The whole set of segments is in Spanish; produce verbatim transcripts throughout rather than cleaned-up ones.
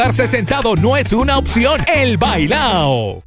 Quedarse sentado no es una opción. El bailao.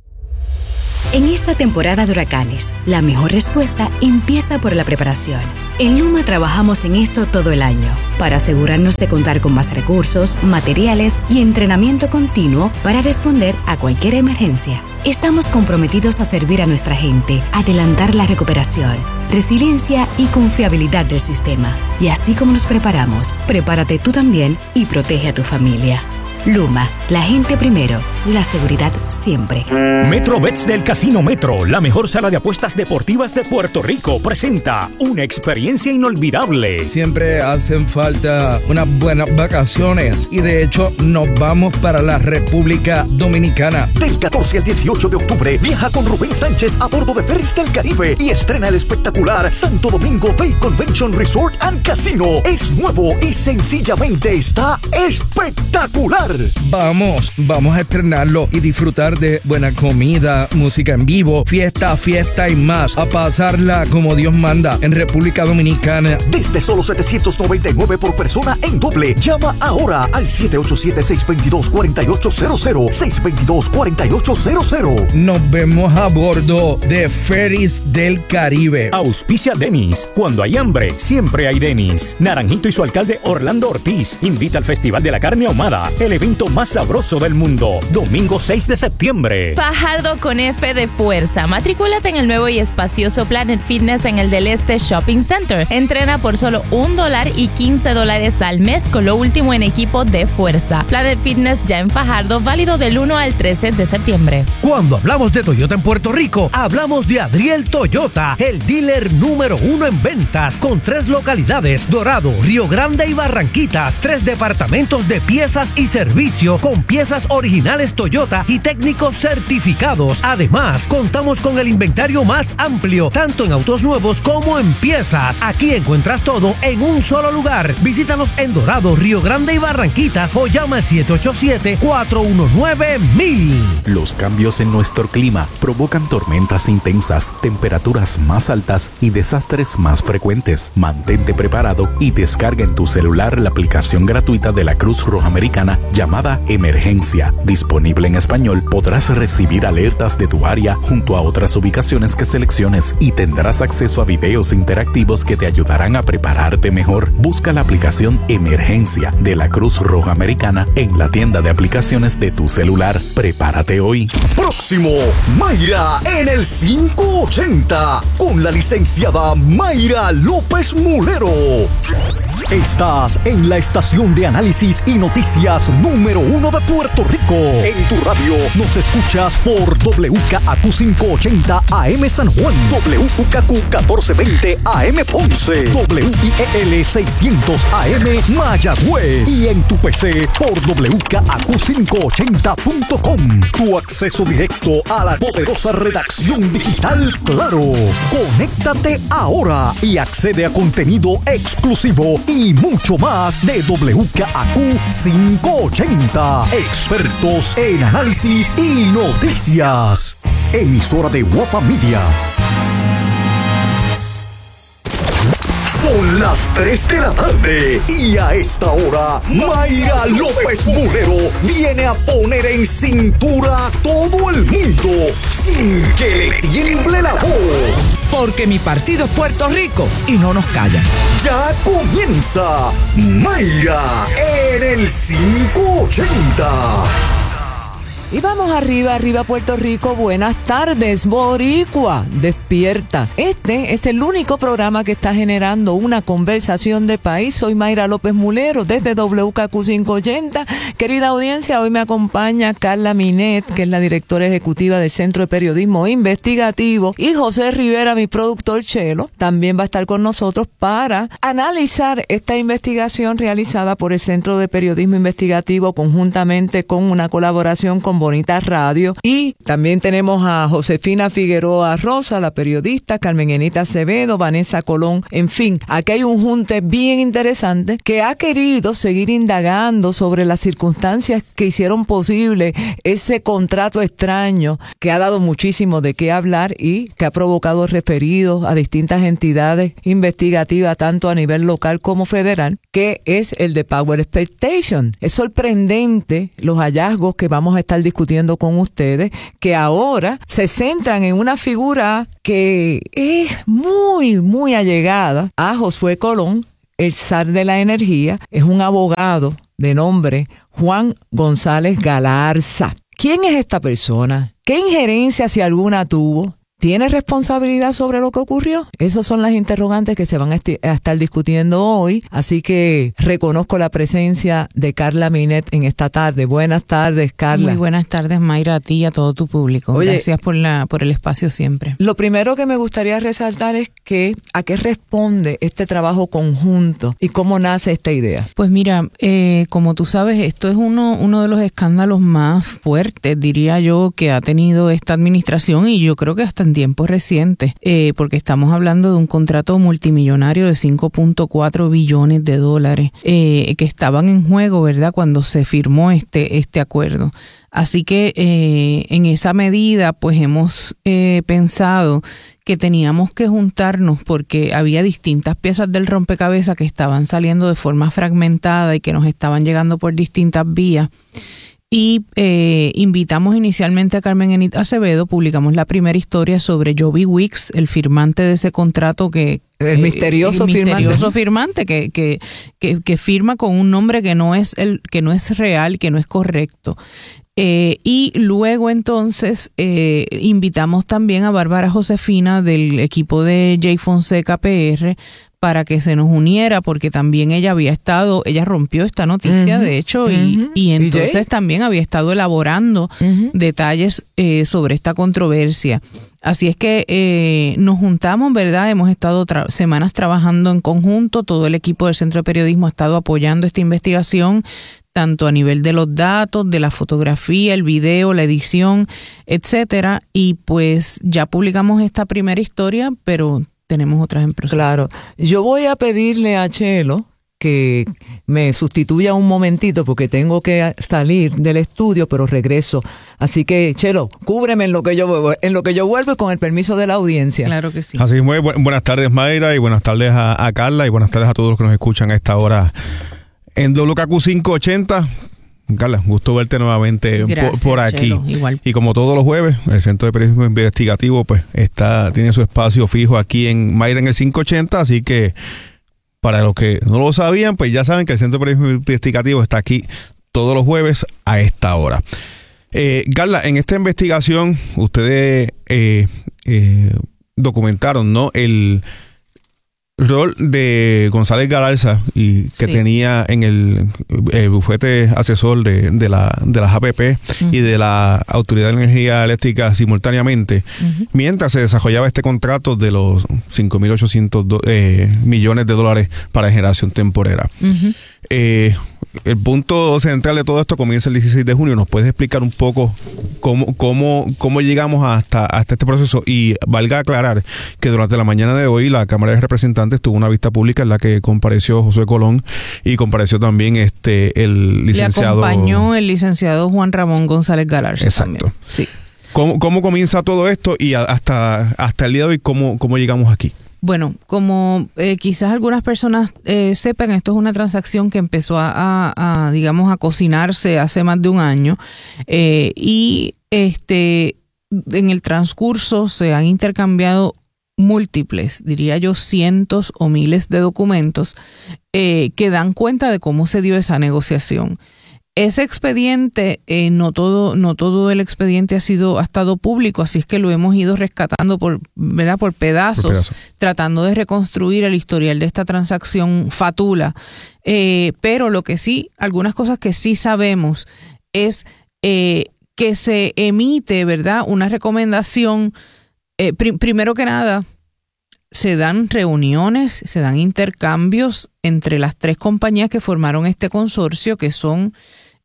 En esta temporada de huracanes, la mejor respuesta empieza por la preparación. En Luma trabajamos en esto todo el año, para asegurarnos de contar con más recursos, materiales y entrenamiento continuo para responder a cualquier emergencia. Estamos comprometidos a servir a nuestra gente, adelantar la recuperación, resiliencia y confiabilidad del sistema. Y así como nos preparamos, prepárate tú también y protege a tu familia. Luma, la gente primero, la seguridad siempre. MetroBets del Casino Metro, la mejor sala de apuestas deportivas de Puerto Rico, presenta una experiencia inolvidable. Siempre hacen falta unas buenas vacaciones y de hecho nos vamos para la República Dominicana. Del catorce al dieciocho de octubre, viaja con Rubén Sánchez a bordo de Ferries del Caribe y estrena el espectacular Santo Domingo Bay Convention Resort and Casino. Es nuevo y sencillamente está espectacular. Vamos, vamos a estrenarlo y disfrutar de buena comida, música en vivo, fiesta, fiesta y más. A pasarla como Dios manda en República Dominicana. Desde solo setecientos noventa y nueve por persona en doble. Llama ahora al siete ocho siete, seis dos dos, cuatro ocho cero cero, seis dos dos, cuatro ocho cero cero. Nos vemos a bordo de Ferries del Caribe. Auspicia Denis. Cuando hay hambre, siempre hay Denis. Naranjito y su alcalde Orlando Ortiz invita al Festival de la Carne Ahumada, el evento más sabroso del mundo. Domingo seis de septiembre. Fajardo con F de fuerza. Matricúlate en el nuevo y espacioso Planet Fitness en el del Este Shopping Center. Entrena por solo un dólar y quince dólares al mes con lo último en equipo de fuerza. Planet Fitness ya en Fajardo, válido del uno al trece de septiembre. Cuando hablamos de Toyota en Puerto Rico, hablamos de Adriel Toyota, el dealer número uno en ventas, con tres localidades: Dorado, Río Grande y Barranquitas. Tres departamentos de piezas y servicios con piezas originales Toyota y técnicos certificados. Además, contamos con el inventario más amplio, tanto en autos nuevos como en piezas. Aquí encuentras todo en un solo lugar. Visítanos en Dorado, Río Grande y Barranquitas o llama al siete ocho siete, cuatro uno nueve, mil. Los cambios en nuestro clima provocan tormentas intensas, temperaturas más altas y desastres más frecuentes. Mantente preparado y descarga en tu celular la aplicación gratuita de la Cruz Roja Americana llamada Emergencia. Disponible en español, podrás recibir alertas de tu área junto a otras ubicaciones que selecciones y tendrás acceso a videos interactivos que te ayudarán a prepararte mejor. Busca la aplicación Emergencia de la Cruz Roja Americana en la tienda de aplicaciones de tu celular. Prepárate hoy. Próximo, Mayra en el quinientos ochenta con la licenciada Mayra López Mulero. Estás en la estación de análisis y noticias número uno de Puerto Rico. En tu radio nos escuchas por W K A Q quinientos ochenta A M San Juan, W K Q catorce veinte A M Ponce, W I E L seiscientos A M Mayagüez y en tu P C por W K A Q quinientos ochenta punto com. Tu acceso directo a la poderosa redacción digital Claro. Conéctate ahora y accede a contenido exclusivo y mucho más de W K A Q quinientos ochenta. Expertos en análisis y noticias. Emisora de Guapa Media. Son las tres de la tarde y a esta hora Mayra López Mulero viene a poner en cintura a todo el mundo sin que le tiemble la voz. Porque mi partido es Puerto Rico y no nos callan. Ya comienza Mayra en el quinientos ochenta. Y vamos arriba, arriba Puerto Rico. Buenas tardes, Boricua. Despierta. Este es el único programa que está generando una conversación de país. Soy Mayra López Mulero desde W K Q quinientos ochenta. Querida audiencia, hoy me acompaña Carla Minet, que es la directora ejecutiva del Centro de Periodismo Investigativo, y José Rivera, mi productor Chelo, también va a estar con nosotros para analizar esta investigación realizada por el Centro de Periodismo Investigativo conjuntamente con una colaboración con en Bonita Radio. Y también tenemos a Josefina Figueroa Rosa, la periodista, Carmen Enita Acevedo, Vanessa Colón. En fin, aquí hay un junte bien interesante que ha querido seguir indagando sobre las circunstancias que hicieron posible ese contrato extraño que ha dado muchísimo de qué hablar y que ha provocado referidos a distintas entidades investigativas, tanto a nivel local como federal, que es el de Power Expectation. Es sorprendente los hallazgos que vamos a estar discutiendo con ustedes, que ahora se centran en una figura que es muy, muy allegada a Josué Colón, el zar de la energía. Es un abogado de nombre Juan González Galarza. ¿Quién es esta persona? ¿Qué injerencia, si alguna, tuvo? ¿Tiene responsabilidad sobre lo que ocurrió? Esas son las interrogantes que se van a, esti- a estar discutiendo hoy. Así que reconozco la presencia de Carla Minet en esta tarde. Buenas tardes, Carla. Muy buenas tardes, Mayra, a ti y a todo tu público. Oye, gracias por la por el espacio siempre. Lo primero que me gustaría resaltar es que a qué responde este trabajo conjunto y cómo nace esta idea. Pues mira, eh, como tú sabes, esto es uno, uno de los escándalos más fuertes, diría yo, que ha tenido esta administración, y yo creo que hasta en tiempos recientes, eh, porque estamos hablando de un contrato multimillonario de cinco punto cuatro billones de dólares eh, que estaban en juego, ¿verdad?, cuando se firmó este, este acuerdo. Así que eh, en esa medida, pues hemos eh, pensado que teníamos que juntarnos porque había distintas piezas del rompecabezas que estaban saliendo de forma fragmentada y que nos estaban llegando por distintas vías. Y eh, invitamos inicialmente a Carmen Enita Acevedo, publicamos la primera historia sobre Joby Wicks, el firmante de ese contrato que... El misterioso, eh, el misterioso firmante, firmante que, que, que, que firma con un nombre que no es el que no es real, que no es correcto. Eh, y luego entonces eh, invitamos también a Bárbara Josefina del equipo de Jay Fonseca P R para que se nos uniera, porque también ella había estado, ella rompió esta noticia, uh-huh, de hecho, uh-huh. y, y entonces ¿Y también había estado elaborando uh-huh. detalles eh, sobre esta controversia. Así es que eh, nos juntamos, ¿verdad? Hemos estado tra- semanas trabajando en conjunto, todo el equipo del Centro de Periodismo ha estado apoyando esta investigación, tanto a nivel de los datos, de la fotografía, el video, la edición, etcétera. Y pues ya publicamos esta primera historia, pero tenemos otras en proceso. Claro. Yo voy a pedirle a Chelo que me sustituya un momentito porque tengo que salir del estudio, pero regreso. Así que, Chelo, cúbreme en lo que yo vuelvo, en lo que yo vuelvo y con el permiso de la audiencia. Claro que sí. Así muy bu- buenas tardes, Mayra, y buenas tardes a, a Carla, y buenas tardes a todos los que nos escuchan a esta hora en W K Q quinientos ochenta. Carla, gusto verte nuevamente. Gracias, por, por aquí. Chelo, igual. Y como todos los jueves, el Centro de Periodismo Investigativo pues está tiene su espacio fijo aquí en Mayra en el quinientos ochenta, así que para los que no lo sabían, pues ya saben que el Centro de Periodismo Investigativo está aquí todos los jueves a esta hora. Eh, Carla, en esta investigación ustedes eh, eh, documentaron, ¿no?, el rol de González Galarza y que sí. tenía en el, el bufete asesor de, de la de las A P P uh-huh. y de la Autoridad de Energía Eléctrica simultáneamente, uh-huh. mientras se desarrollaba este contrato de los cinco mil ochocientos eh, millones de dólares para generación temporera. Uh-huh. Eh, el punto central de todo esto comienza el dieciséis de junio. ¿Nos puedes explicar un poco cómo cómo cómo llegamos hasta hasta este proceso? Y valga aclarar que durante la mañana de hoy la Cámara de Representantes tuvo una vista pública en la que compareció Josué Colón y compareció también este el licenciado... Le acompañó el licenciado Juan Ramón González Galarza. Exacto. También. Sí. ¿Cómo, ¿Cómo comienza todo esto y hasta, hasta el día de hoy cómo, cómo llegamos aquí? Bueno, como eh, quizás algunas personas eh, sepan, esto es una transacción que empezó a, a, a, digamos, a cocinarse hace más de un año eh, y este en el transcurso se han intercambiado múltiples, diría yo, cientos o miles de documentos eh, que dan cuenta de cómo se dio esa negociación. Ese expediente, eh, no todo, no todo el expediente ha sido, ha estado público, así es que lo hemos ido rescatando por, ¿verdad? por pedazos, por pedazos, tratando de reconstruir el historial de esta transacción fatula. Eh, pero lo que sí, algunas cosas que sí sabemos es eh, que se emite, ¿verdad?, una recomendación. Eh, pr- primero que nada, se dan reuniones, se dan intercambios entre las tres compañías que formaron este consorcio, que son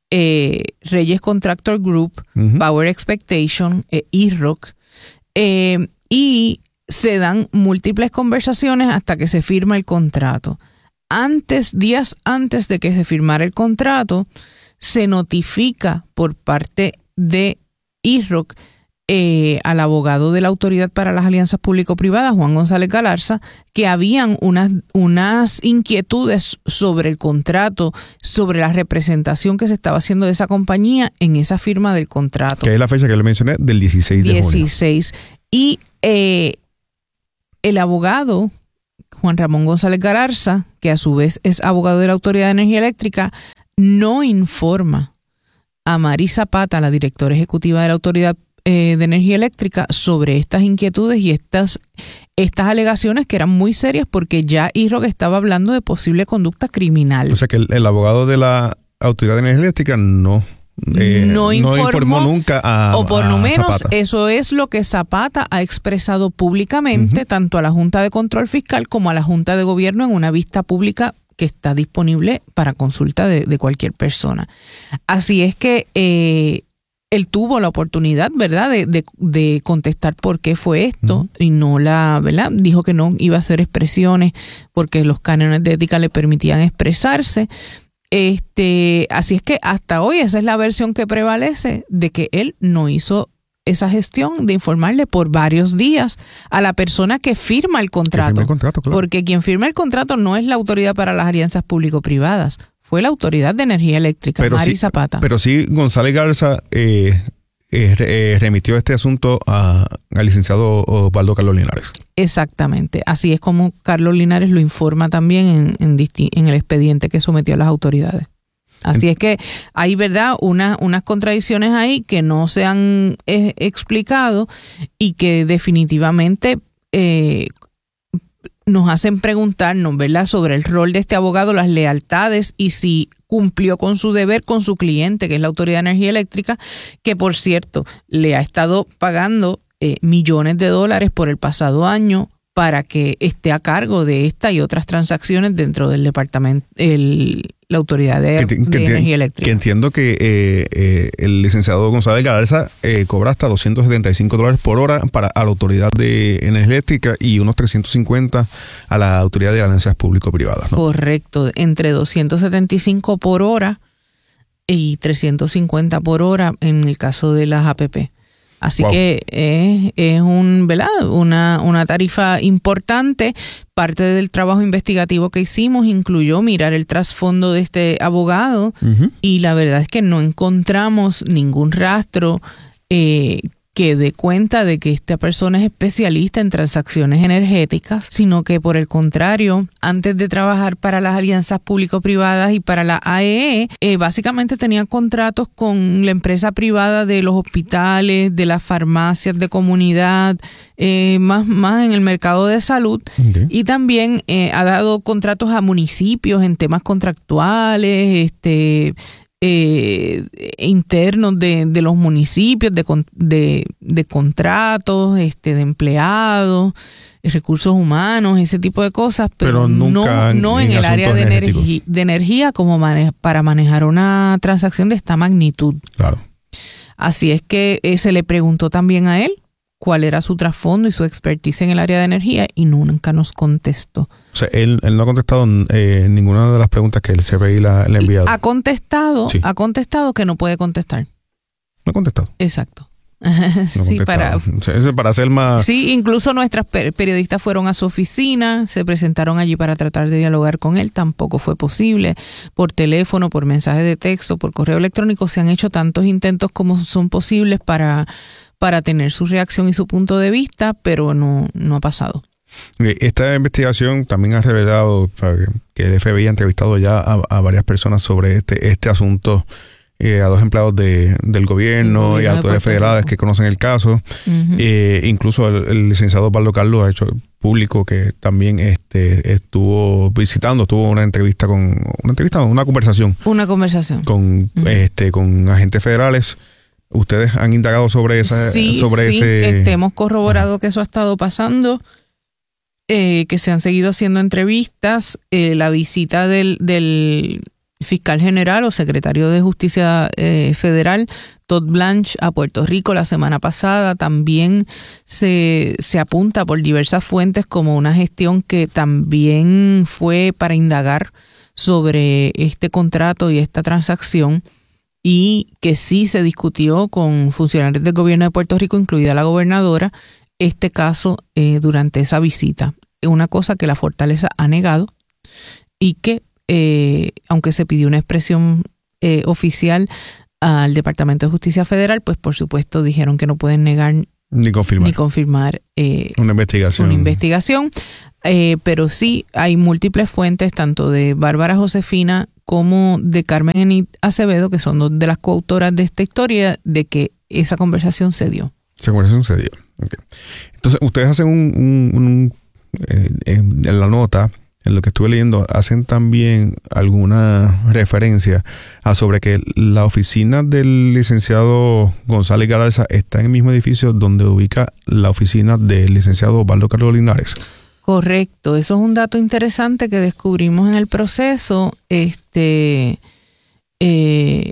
eh, Reyes Contractor Group, uh-huh. Power Expectation, eh, I R O C, eh, y se dan múltiples conversaciones hasta que se firma el contrato. Antes, días antes de que se firmara el contrato, se notifica por parte de I R O C eh, al abogado de la Autoridad para las Alianzas Público-Privadas, Juan González Galarza, que habían unas, unas inquietudes sobre el contrato, sobre la representación que se estaba haciendo de esa compañía en esa firma del contrato. Que es la fecha que le mencioné, del dieciséis de junio. dieciséis. Y eh, el abogado, Juan Ramón González Galarza, que a su vez es abogado de la Autoridad de Energía Eléctrica, no informa a Mari Zapata, la directora ejecutiva de la Autoridad eh, de Energía Eléctrica, sobre estas inquietudes y estas, estas alegaciones que eran muy serias porque ya I R O C estaba hablando de posible conducta criminal. O sea que el, el abogado de la Autoridad de Energía Eléctrica no... Eh, no, informó, no informó nunca a o por a lo menos Zapata. Eso es lo que Zapata ha expresado públicamente, uh-huh. tanto a la Junta de Control Fiscal como a la Junta de Gobierno en una vista pública que está disponible para consulta de, de cualquier persona. Así es que eh, él tuvo la oportunidad, ¿verdad?, de, de, de contestar por qué fue esto, uh-huh. y no la, ¿verdad?, dijo que no iba a hacer expresiones porque los cánones de ética le permitían expresarse. Este, así es que hasta hoy esa es la versión que prevalece, de que él no hizo esa gestión de informarle por varios días a la persona que firma el contrato. Firma el contrato, claro. Porque quien firma el contrato no es la Autoridad para las Alianzas Público-Privadas, fue la Autoridad de Energía Eléctrica, pero Mari sí, Zapata. Pero sí, González Garza eh, eh, eh, remitió este asunto a, al licenciado Osvaldo Carlos Linares. Exactamente, así es como Carlos Linares lo informa también en, en, disti- en el expediente que sometió a las autoridades. Así es que hay, ¿verdad?, una, unas contradicciones ahí que no se han eh, explicado y que definitivamente eh, nos hacen preguntarnos, ¿verdad?, sobre el rol de este abogado, las lealtades y si cumplió con su deber con su cliente, que es la Autoridad de Energía Eléctrica, que por cierto le ha estado pagando Eh, millones de dólares por el pasado año para que esté a cargo de esta y otras transacciones dentro del departamento, el, la Autoridad de, que, de que, Energía Eléctrica. Que entiendo que eh, eh, el licenciado González Galarza eh, cobra hasta doscientos setenta y cinco dólares por hora para a la Autoridad de Energía Eléctrica y unos trescientos cincuenta a la Autoridad de Alianzas Público-Privadas, ¿no? Correcto, entre doscientos setenta y cinco por hora y trescientos cincuenta por hora en el caso de las A P P. Así wow. que es, es un, ¿verdad?, una, una tarifa importante. Parte del trabajo investigativo que hicimos incluyó mirar el trasfondo de este abogado, uh-huh. y la verdad es que no encontramos ningún rastro eh, que dé cuenta de que esta persona es especialista en transacciones energéticas, sino que por el contrario, antes de trabajar para las alianzas público-privadas y para la A E E, eh, básicamente tenía contratos con la empresa privada de los hospitales, de las farmacias de comunidad, eh, más, más en el mercado de salud, okay. y también eh, ha dado contratos a municipios en temas contractuales, este... Eh, internos de, de los municipios, de, de, de contratos, este, de empleados, recursos humanos, ese tipo de cosas, pero, pero nunca no, no en, en el área de energía, de energía como mane- para manejar una transacción de esta magnitud. Claro. Así es que eh, se le preguntó también a él cuál era su trasfondo y su expertise en el área de energía y nunca nos contestó. O sea, él, él no ha contestado eh, ninguna de las preguntas que el C P I la, le ha enviado. Ha contestado, sí. ha contestado que no puede contestar. No ha contestado. Exacto. No sí, para, Eso para hacer más... Sí, incluso nuestras per- periodistas fueron a su oficina, se presentaron allí para tratar de dialogar con él, tampoco fue posible. Por teléfono, por mensaje de texto, por correo electrónico, se han hecho tantos intentos como son posibles para... para tener su reacción y su punto de vista, pero no, no ha pasado. Esta investigación también ha revelado que el F B I ha entrevistado ya a, a varias personas sobre este, este asunto, eh, a dos empleados de, del gobierno, gobierno y autoridades federales que conocen el caso. Uh-huh. Eh, incluso el, el licenciado Osvaldo Carlos ha hecho público que también este estuvo visitando, tuvo una entrevista con, una entrevista, una conversación. Una conversación. Con, uh-huh. este, con agentes federales. ¿Ustedes han indagado sobre esa, sí, sobre sí, ese? Este, hemos corroborado Ajá. que eso ha estado pasando, eh, que se han seguido haciendo entrevistas, eh, la visita del, del fiscal general o secretario de Justicia eh, Federal, Todd Blanche, a Puerto Rico la semana pasada. También se, se apunta por diversas fuentes como una gestión que también fue para indagar sobre este contrato y esta transacción, y que sí se discutió con funcionarios del gobierno de Puerto Rico, incluida la gobernadora, este caso eh, durante esa visita. Es una cosa que la Fortaleza ha negado y que Eh, aunque se pidió una expresión eh, oficial al Departamento de Justicia Federal, pues por supuesto dijeron que no pueden negar ni confirmar, ni confirmar eh, una investigación. Una investigación. Eh, pero sí hay múltiples fuentes, tanto de Bárbara Josefina como de Carmen Enid Acevedo, que son dos de las coautoras de esta historia, de que esa conversación se dio. Esa conversación se dio. Okay. Entonces, ustedes hacen un, un, un eh, en la nota, en lo que estuve leyendo, hacen también alguna referencia a sobre que la oficina del licenciado González Galarza está en el mismo edificio donde ubica la oficina del licenciado Osvaldo Carlos Linares. Correcto, eso es un dato interesante que descubrimos en el proceso, este eh,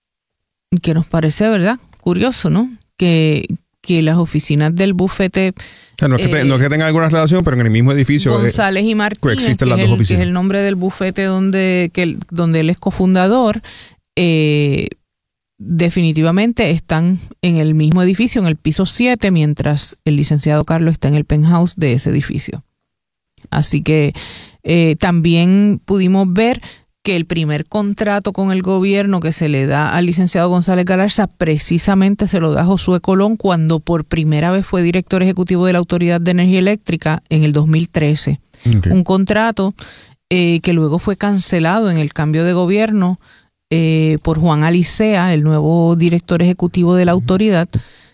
que nos parece, ¿verdad?, curioso, ¿no? Que, que las oficinas del bufete... O sea, no, es que te, eh, no es que tengan alguna relación, pero en el mismo edificio González y Martínez, coexisten que, las es dos el, oficinas. que es el nombre del bufete donde, que, donde él es cofundador, eh, definitivamente están en el mismo edificio, en el piso siete, mientras el licenciado Carlos está en el penthouse de ese edificio. Así que eh, también pudimos ver que el primer contrato con el gobierno que se le da al licenciado González Galarza precisamente se lo da a Josué Colón cuando por primera vez fue director ejecutivo de la Autoridad de Energía Eléctrica en el dos mil trece. Okay. Un contrato eh, que luego fue cancelado en el cambio de gobierno eh, por Juan Alicea, el nuevo director ejecutivo de la autoridad.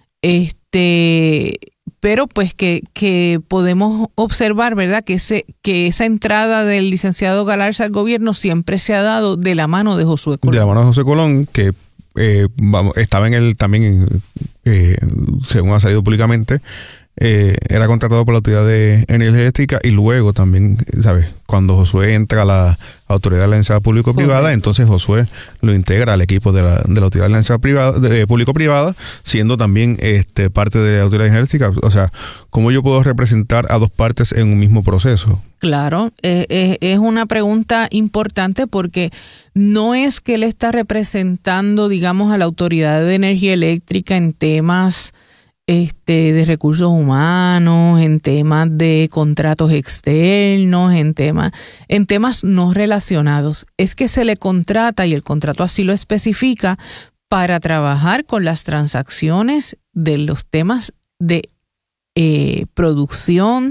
Este... pero pues que, que podemos observar, ¿verdad?, que ese que esa entrada del licenciado Galarza al gobierno siempre se ha dado de la mano de Josué Colón. De la mano de Josué Colón, que eh, vamos, estaba en el también, eh, según ha salido públicamente, eh, era contratado por la Autoridad de Energía Eléctrica, y luego también, ¿sabes?, cuando Josué entra a la Autoridad de la Alianza Público-Privada, entonces Josué lo integra al equipo de la, de la Autoridad de la Alianza Privada, de, Público-Privada, siendo también este parte de la Autoridad de Energía Eléctrica. O sea, ¿cómo yo puedo representar a dos partes en un mismo proceso? Claro, eh, eh, es una pregunta importante porque no es que él está representando, digamos, a la Autoridad de Energía Eléctrica en temas este de recursos humanos, en temas de contratos externos, en temas en temas no relacionados. Es que se le contrata, y el contrato así lo especifica, para trabajar con las transacciones de los temas de eh, producción,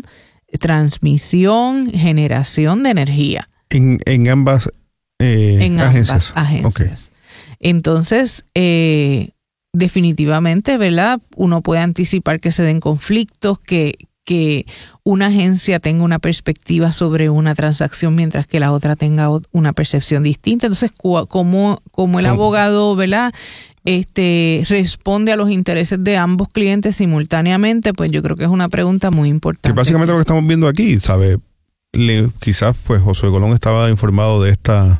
transmisión, generación de energía. En, en ambas eh, en agencias. ambas agencias. Okay. Entonces, eh, definitivamente, ¿verdad?, uno puede anticipar que se den conflictos, que, que una agencia tenga una perspectiva sobre una transacción mientras que la otra tenga una percepción distinta. Entonces, ¿cómo, cómo el abogado, ¿verdad?, este responde a los intereses de ambos clientes simultáneamente? Pues yo creo que es una pregunta muy importante. Que básicamente lo que estamos viendo aquí, ¿sabe? Le, quizás pues Josué Colón estaba informado de esta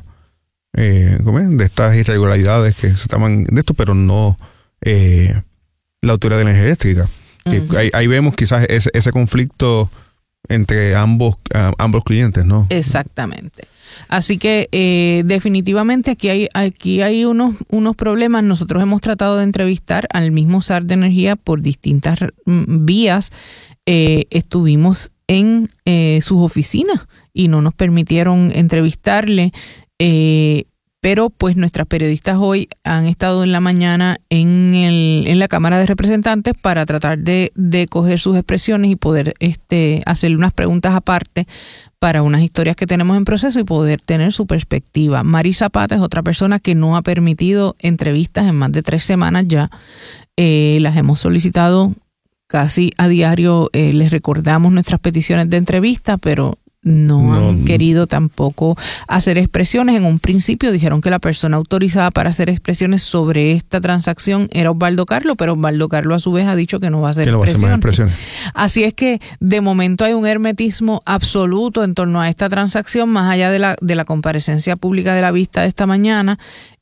eh, ¿cómo es? de estas irregularidades que se estaban de esto, pero no eh, la Autoridad de Energía Eléctrica. Que uh-huh. ahí, ahí vemos quizás ese, ese conflicto entre ambos uh, ambos clientes, ¿no? Exactamente. Así que eh, definitivamente aquí hay aquí hay unos unos problemas. Nosotros hemos tratado de entrevistar al mismo S A R de Energía por distintas mm, vías. Eh, estuvimos en eh, sus oficinas y no nos permitieron entrevistarle. Eh, pero pues nuestras periodistas hoy han estado en la mañana en el en la Cámara de Representantes para tratar de, de coger sus expresiones y poder este hacerle unas preguntas aparte para unas historias que tenemos en proceso y poder tener su perspectiva. Mari Zapata es otra persona que no ha permitido entrevistas en más de tres semanas ya. Eh, las hemos solicitado casi a diario, eh, les recordamos nuestras peticiones de entrevista, pero no, No. han querido tampoco hacer expresiones. En un principio dijeron que la persona autorizada para hacer expresiones sobre esta transacción era Osvaldo Carlo, pero Osvaldo Carlo a su vez ha dicho que no va a hacer Que no va a hacer más expresiones. expresiones. Así es que de momento hay un hermetismo absoluto en torno a esta transacción, más allá de la, de la comparecencia pública de la vista de esta mañana,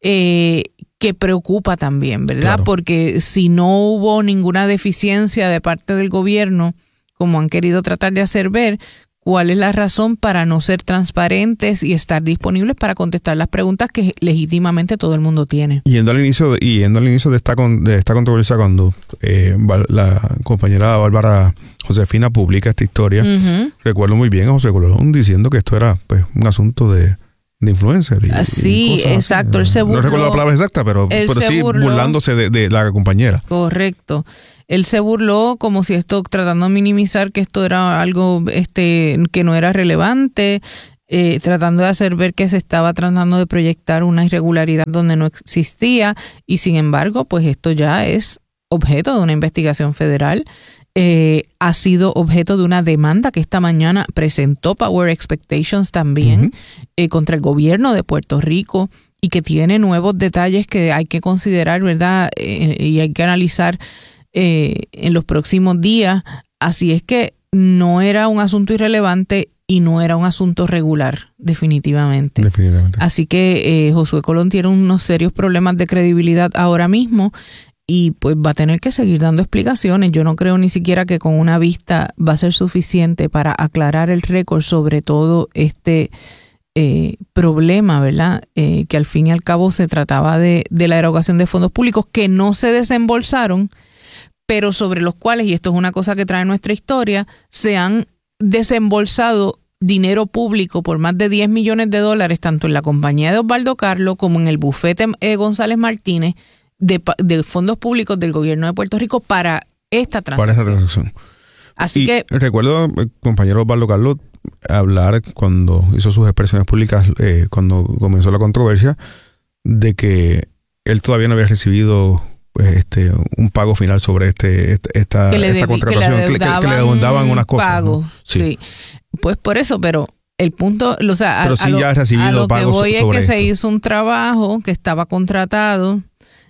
eh, que preocupa también, ¿verdad? Claro. Porque si no hubo ninguna deficiencia de parte del gobierno, como han querido tratar de hacer ver, ¿cuál es la razón para no ser transparentes y estar disponibles para contestar las preguntas que legítimamente todo el mundo tiene? Yendo al inicio, de, y yendo al inicio de esta con, de esta controversia, cuando eh, la compañera Bárbara Josefina publica esta historia, Uh-huh. recuerdo muy bien a José Colón diciendo que esto era pues un asunto de, de influencer. Y, Sí, y cosas exacto. Él así. se No burló. recuerdo la palabra exacta, pero, Él pero se sí burló. burlándose de, de la compañera. Correcto. Él se burló como si esto, tratando de minimizar que esto era algo este que no era relevante, eh, tratando de hacer ver que se estaba tratando de proyectar una irregularidad donde no existía, y sin embargo, pues esto ya es objeto de una investigación federal. Eh, ha sido objeto de una demanda que esta mañana presentó Power Expectations también, uh-huh. eh, contra el gobierno de Puerto Rico, y que tiene nuevos detalles que hay que considerar, ¿verdad? Eh, y hay que analizar eh, en los próximos días. Así es que no era un asunto irrelevante y no era un asunto regular, definitivamente. Definitivamente. Así que eh, Josué Colón tiene unos serios problemas de credibilidad ahora mismo, y pues va a tener que seguir dando explicaciones. Yo no creo ni siquiera que con una vista va a ser suficiente para aclarar el récord sobre todo este eh, problema, ¿verdad? Eh, que al fin y al cabo se trataba de, de la erogación de fondos públicos que no se desembolsaron, pero sobre los cuales, y esto es una cosa que trae nuestra historia, se han desembolsado dinero público por más de diez millones de dólares, tanto en la compañía de Osvaldo Carlo como en el bufete eh, González Martínez, De, de fondos públicos del gobierno de Puerto Rico para esta transacción. Para esta transacción. Así y que recuerdo el compañero Osvaldo Carlos hablar cuando hizo sus expresiones públicas, eh, cuando comenzó la controversia, de que él todavía no había recibido pues, este un pago final sobre este esta, que le esta debí, contratación, que le, que, que, que le demandaban unas cosas. Pago, ¿no? sí. sí. Pues por eso, pero el punto, o sea, pero a, sí a lo, ya ha recibido a lo que pagos voy sobre es que esto. se hizo un trabajo que estaba contratado,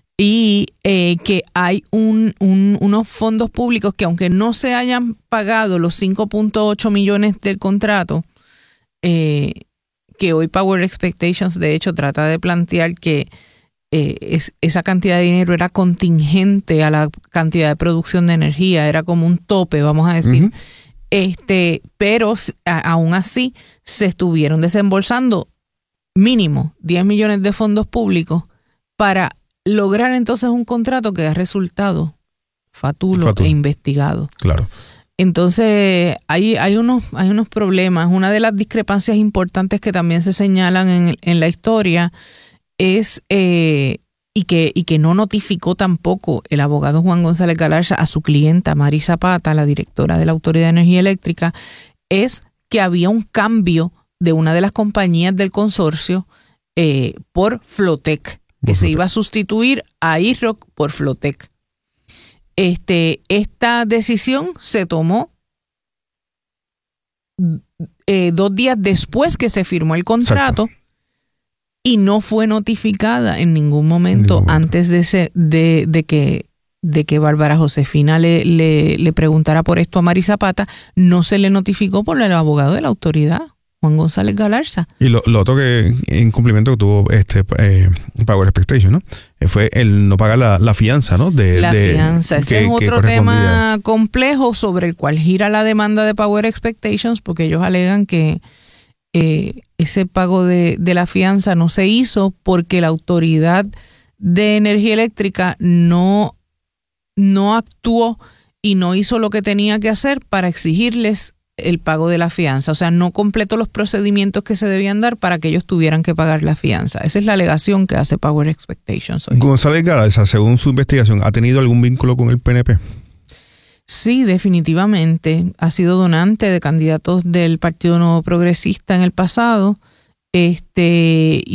y eh, que hay un, un, unos fondos públicos que, aunque no se hayan pagado los cinco punto ocho millones del contrato, eh, que hoy Power Expectations de hecho trata de plantear que eh, es, esa cantidad de dinero era contingente a la cantidad de producción de energía, era como un tope, vamos a decir. Uh-huh. este Pero a, aún así se estuvieron desembolsando mínimo diez millones de fondos públicos para lograr entonces un contrato que ha resultado fatulo, fatulo. e investigado. Claro. Entonces hay, hay, unos, hay unos problemas. Una de las discrepancias importantes que también se señalan en, en la historia es, eh, y, que, y que no notificó tampoco el abogado Juan González Galarza a su clienta Mari Zapata, la directora de la Autoridad de Energía Eléctrica, es que había un cambio de una de las compañías del consorcio eh, por Flotec, que se iba a sustituir a I R O C por Flotec. Este, esta decisión se tomó eh, dos días después que se firmó el contrato. Exacto. Y no fue notificada en ningún momento, ningún momento. antes de, ese, de, de que de que Bárbara Josefina le, le, le preguntara por esto a Mari Zapata. No se le notificó por el abogado de la autoridad, Juan González Galarza. Y lo, lo otro que en cumplimiento que tuvo este eh, Power Expectation, ¿no? Fue el no pagar la, la fianza, ¿no? De, la de, fianza. Ese que, es otro tema complejo sobre el cual gira la demanda de Power Expectations, porque ellos alegan que eh, ese pago de, de la fianza no se hizo porque la Autoridad de Energía Eléctrica no, no actuó y no hizo lo que tenía que hacer para exigirles el pago de la fianza. O sea, no completó los procedimientos que se debían dar para que ellos tuvieran que pagar la fianza. Esa es la alegación que hace Power Expectations hoy. González Galarza, según su investigación, ¿ha tenido algún vínculo con el P N P? Sí, definitivamente. Ha sido donante de candidatos del Partido Nuevo Progresista en el pasado. Este, y sí,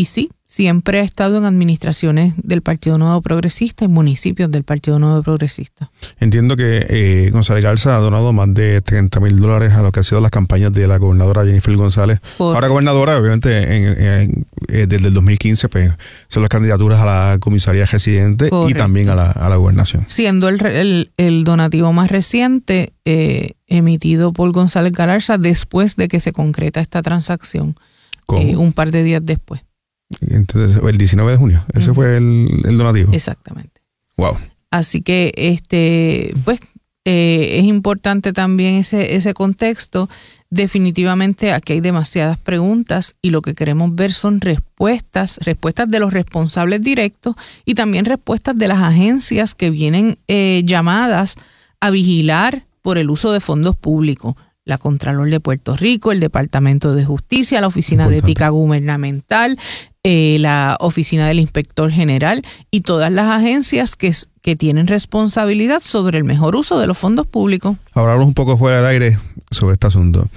siempre ha estado en administraciones del Partido Nuevo Progresista y municipios del Partido Nuevo Progresista. Entiendo que eh, González Garza ha donado más de treinta mil dólares a lo que han sido las campañas de la gobernadora Jennifer González. Por... Ahora gobernadora, obviamente, en, en, en, desde el dos mil quince, pues, son las candidaturas a la comisaría residente. Correcto. Y también a la, a la gobernación. Siendo el, el, el donativo más reciente eh, emitido por González Garza después de que se concreta esta transacción, eh, un par de días después. Entonces, el diecinueve de junio, ese uh-huh. fue el, el donativo. Exactamente. Wow. Así que, este, pues, eh, es importante también ese, ese contexto. Definitivamente aquí hay demasiadas preguntas y lo que queremos ver son respuestas, respuestas de los responsables directos y también respuestas de las agencias que vienen eh, llamadas a vigilar por el uso de fondos públicos. La Contralor de Puerto Rico, el Departamento de Justicia, la Oficina Importante. de Ética Gubernamental, eh, la Oficina del Inspector General y todas las agencias que, que tienen responsabilidad sobre el mejor uso de los fondos públicos. Ahora hablamos un poco fuera del aire sobre este asunto.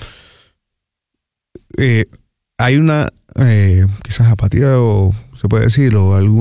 Eh, hay una, eh, quizás apatía o se puede decir, o algún